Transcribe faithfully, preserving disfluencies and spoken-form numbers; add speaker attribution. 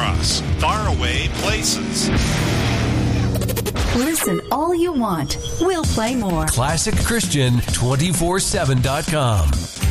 Speaker 1: across faraway places.
Speaker 2: Listen all you want. We'll play more.
Speaker 3: classic christian two four seven dot com.